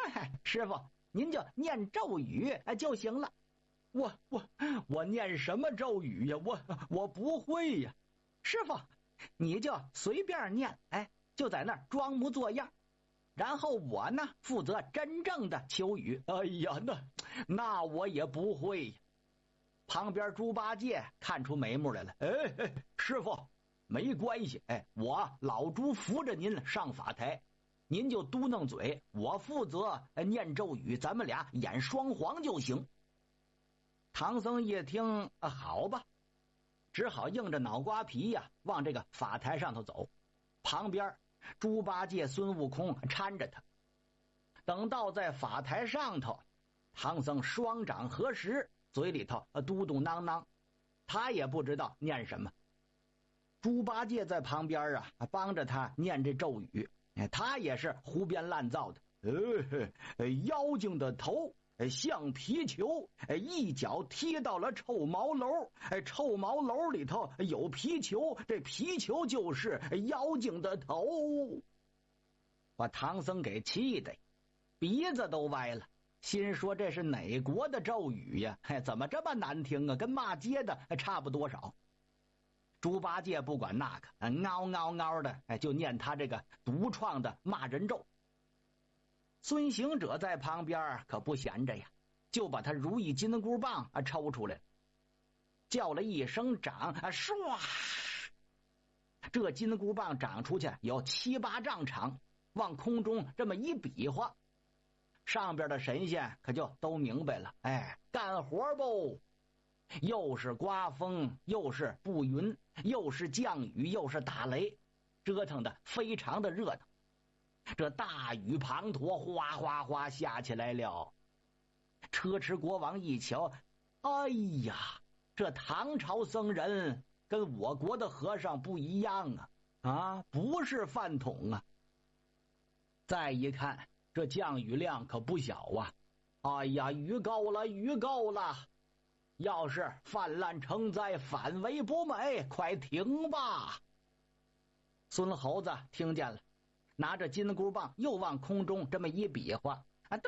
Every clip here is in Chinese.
师傅，您就念咒语就行了。 我念什么咒语呀？我不会呀。 师傅，你就随便念，就在那儿装模作样，然后我呢负责真正的求雨。 哎呀，那我也不会呀。 旁边猪八戒看出眉目来了， 师傅，没关系，我老猪扶着您上法台，您就嘟囔嘴，我负责念咒语，咱们俩演双簧就行。 唐僧一听，好吧，只好硬着脑瓜皮呀，往这个法台上头走。旁边猪八戒、孙悟空搀着他。等到在法台上头，唐僧双掌合十，嘴里头嘟嘟囔囔，他也不知道念什么。猪八戒在旁边帮着他念这咒语，他也是胡编乱造的。 妖精的头像皮球，一脚踢到了臭毛楼，臭毛楼里头有皮球，这皮球就是妖精的头。 把唐僧给气的鼻子都歪了，心说这是哪国的咒语呀？怎么这么难听啊？跟骂街的差不多少。猪八戒不管那个，嗷嗷嗷的就念他这个独创的骂人咒。孙行者在旁边可不闲着呀，就把他如意金箍棒抽出来了，叫了一声长，唰，这金箍棒长出去有7、8丈长，往空中这么一比划，上边的神仙可就都明白了，干活不，又是刮风，又是布云，又是降雨，又是打雷，折腾的非常的热闹。这大雨滂沱，哗哗哗下起来了。车迟国王一瞧，哎呀，这唐朝僧人跟我国的和尚不一样啊，不是饭桶啊。再一看，这降雨量可不小啊！哎呀，雨够了，雨够了！要是泛滥成灾，反为不美，快停吧！孙猴子听见了，拿着金箍棒又往空中这么一比划，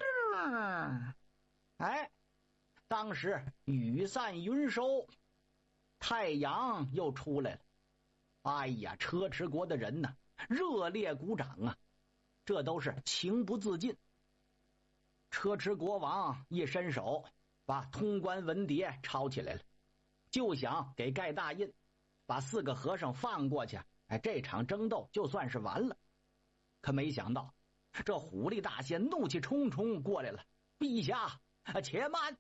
当时雨散云收，太阳又出来了。哎呀，车迟国的人呢，热烈鼓掌啊，这都是情不自禁。车迟国王一伸手，把通关文牒抄起来了，就想给盖大印，把4个和尚放过去，这场争斗就算是完了。可没想到，这虎力大仙怒气冲冲过来了。陛下，且慢！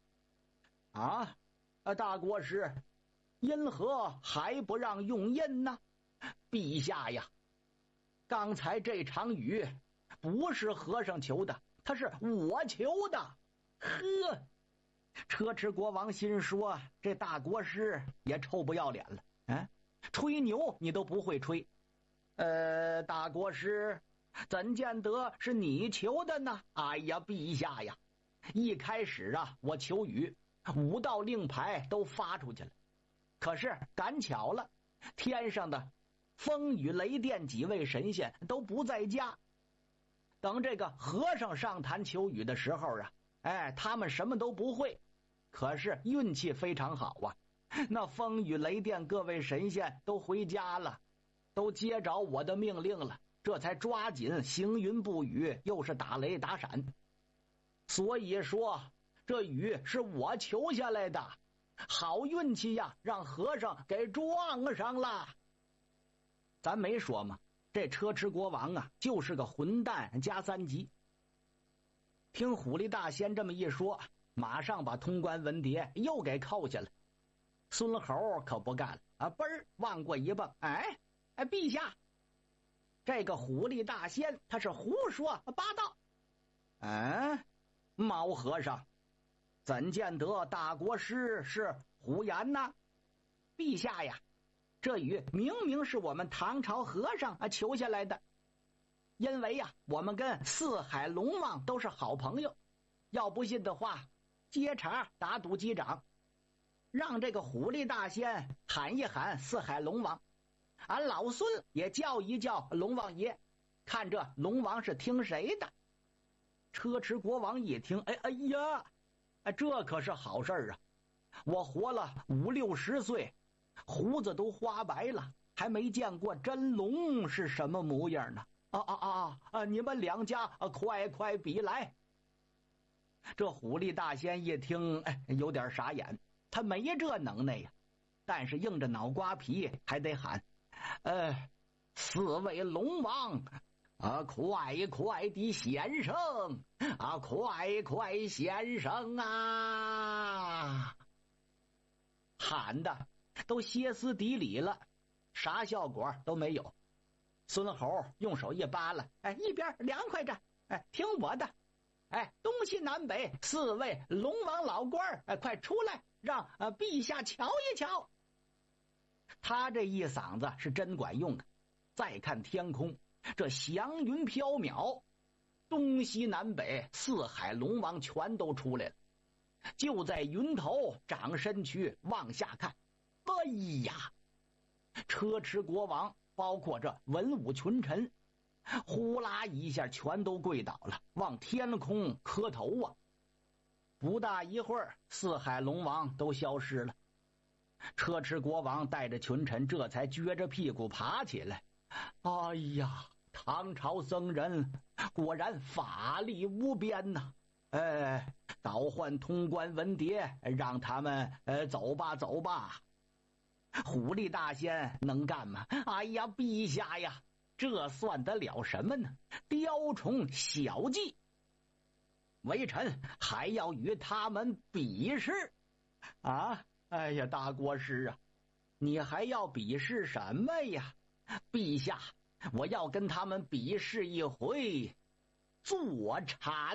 大国师，因何还不让用印呢？陛下呀，刚才这场雨不是和尚求的，他是我求的。呵，车迟国王心说，这大国师也臭不要脸了，吹牛你都不会吹。大国师，怎见得是你求的呢？哎呀，陛下呀，一开始我求雨，5道令牌都发出去了，可是赶巧了，天上的风雨雷电几位神仙都不在家。等这个和尚上坛求雨的时候他们什么都不会，可是运气非常好啊，那风雨雷电各位神仙都回家了，都接着我的命令了，这才抓紧行云布雨，又是打雷打闪。所以说这雨是我求下来的，好运气呀，让和尚给撞上了。咱没说吗？这车迟国王就是个混蛋加3级。听虎力大仙这么一说，马上把通关文牒又给扣下了。孙猴可不干了嘣儿往过一蹦，陛下，这个虎力大仙他是胡说八道。猫和尚，怎见得大国师是胡言呢？陛下呀，这雨明明是我们唐朝和尚求下来的，因为我们跟四海龙王都是好朋友，要不信的话，接茬打赌击掌，让这个虎力大仙喊一喊四海龙王，俺老孙也叫一叫龙王爷，看这龙王是听谁的。 车迟国王一听，哎呀，这可是好事啊！我活了50、60岁，胡子都花白了，还没见过真龙是什么模样呢！你们两家快比来！这虎力大仙一听，有点傻眼，他没这能耐呀，但是硬着脑瓜皮还得喊：“4位龙王！”快的先生快先生啊！喊的都歇斯底里了，啥效果都没有。孙猴用手一扒拉，一边凉快着，听我的，东西南北4位龙王老官，快出来，让陛下瞧一瞧。他这一嗓子是真管用的。再看天空，这祥云飘渺，东西南北4海龙王全都出来了。就在云头长身躯往下看，哎呀，车迟国王包括这文武群臣，呼啦一下全都跪倒了，往天空磕头啊！不大一会儿，4海龙王都消失了。车迟国王带着群臣这才撅着屁股爬起来。哎呀，唐朝僧人果然法力无边呐！召唤通关文牒，让他们走吧。虎力大仙能干吗？哎呀，陛下呀，这算得了什么呢？雕虫小技，微臣还要与他们比试啊！哎呀，大国师啊，你还要比试什么呀？陛下，我要跟他们比试一回坐禅。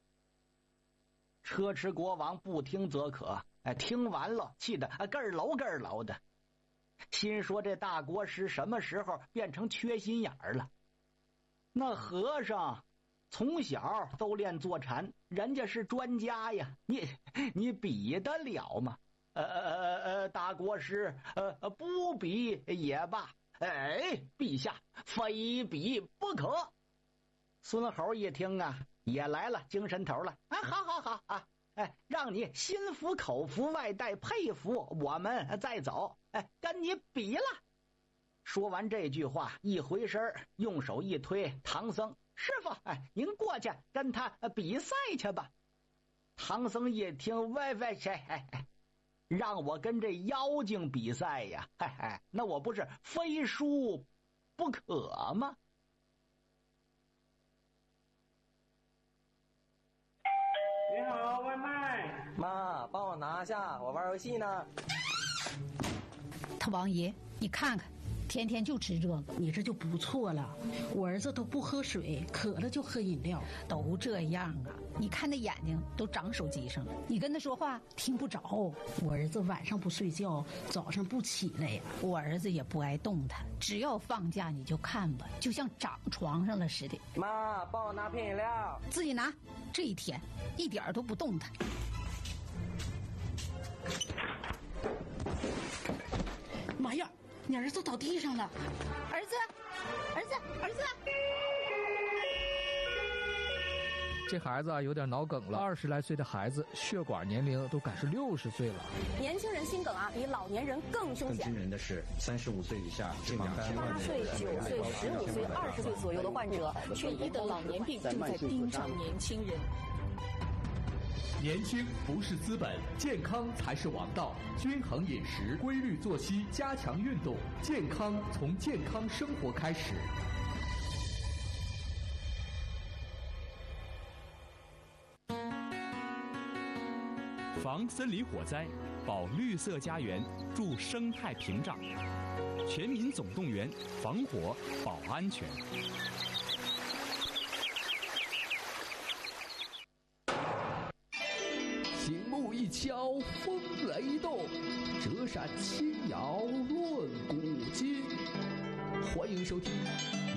车迟国王不听则可，听完了气得咯儿楼的，心说这大国师什么时候变成缺心眼儿了？那和尚从小都练坐禅，人家是专家呀，你比得了吗？大国师，不比也罢。陛下，非比不可。孙猴一听啊，也来了精神头了。好啊！让你心服口服，外带佩服，我们再走。跟你比了。说完这句话，一回身，用手一推唐僧师傅，您过去跟他比赛去吧。唐僧一听，喂，让我跟这妖精比赛呀？那我不是非输不可吗？ 你好，外卖。 妈，帮我拿下，我玩游戏呢。 他王爷，你看看，天天就吃这个， 你这就不错了。我儿子都不喝水，渴了就喝饮料， 都这样啊！你看那眼睛都长手机上了，你跟他说话听不着。 我儿子晚上不睡觉，早上不起来呀。 我儿子也不爱动弹，只要放假你就看吧，就像长床上了似的。 妈，帮我拿瓶饮料。 自己拿。这一天一点都不动弹。 妈呀，你儿子倒地上了！ 儿子！ 这孩子有点脑梗了，20来岁的孩子血管年龄都赶是60岁了。 年轻人心梗比老年人更凶险。 更惊人的是，35岁以下近 8岁、9岁、15岁、20岁左右的患者，却医的老年病正在盯上年轻人。 年轻不是资本，健康才是王道。均衡饮食，规律作息，加强运动，健康从健康生活开始。 防森林火灾，保绿色家园，筑生态屏障。全民总动员，防火保安全。 醒目一敲，风雷动；折扇轻摇，论古今。欢迎收听